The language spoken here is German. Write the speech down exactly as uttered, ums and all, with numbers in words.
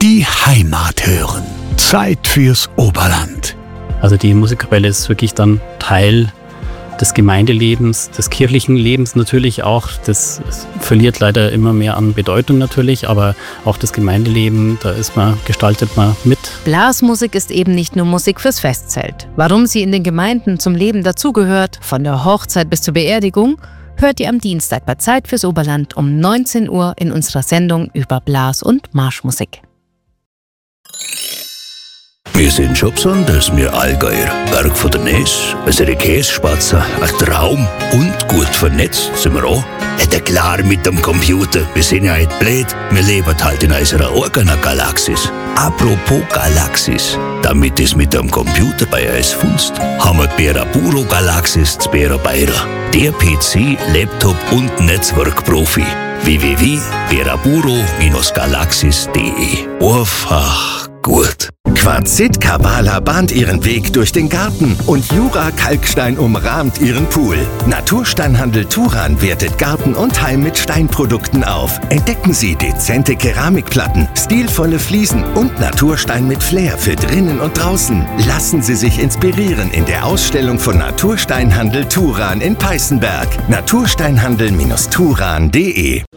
Die Heimat hören. Zeit fürs Oberland. Also die Musikkapelle ist wirklich dann Teil des Gemeindelebens, des kirchlichen Lebens natürlich auch. Das verliert leider immer mehr an Bedeutung natürlich, aber auch das Gemeindeleben, da ist man, gestaltet man mit. Blasmusik ist eben nicht nur Musik fürs Festzelt. Warum sie in den Gemeinden zum Leben dazugehört, von der Hochzeit bis zur Beerdigung, hört ihr am Dienstag bei Zeit fürs Oberland um neunzehn Uhr in unserer Sendung über Blas- und Marschmusik. Wir sind schon besonders, wir Allgäuer. Berg von der Ness, unsere Käsespatzen, ein Traum und gut vernetzt sind wir auch. Ja, klar mit dem Computer, wir sind ja nicht blöd, wir leben halt in unserer eigenen Galaxis. Apropos Galaxis, damit es mit dem Computer bei uns funzt, haben wir die Beraburo Galaxis zu Berabeira. Der P C, Laptop und Netzwerkprofi. w w w punkt beraburo galaxis punkt de. Einfach gut. Quarzit Kavala bahnt ihren Weg durch den Garten und Jura Kalkstein umrahmt ihren Pool. Natursteinhandel Turan wertet Garten und Heim mit Steinprodukten auf. Entdecken Sie dezente Keramikplatten, stilvolle Fliesen und Naturstein mit Flair für drinnen und draußen. Lassen Sie sich inspirieren in der Ausstellung von Natursteinhandel Turan in Peißenberg. natursteinhandel Turan punkt de